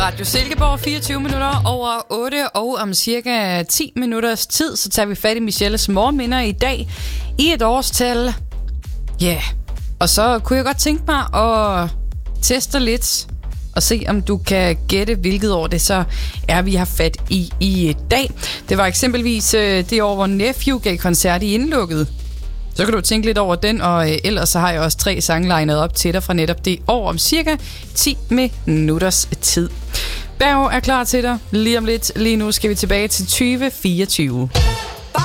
Radio Silkeborg, 24 minutter over 8, og om cirka 10 minutters tid, så tager vi fat i Michelles morgenminder i dag i et årstal. Ja, yeah. Og så kunne jeg godt tænke mig at teste lidt og se, om du kan gætte, hvilket år det så er, vi har fat i dag. Det var eksempelvis det år, hvor Nephew gav koncert i Indlukket. Så kan du tænke lidt over den, og ellers så har jeg også 3 sange legnet op til dig fra netop det år om cirka 10 minutters tid. Berg er klar til dig lige om lidt. Lige nu skal vi tilbage til 2024.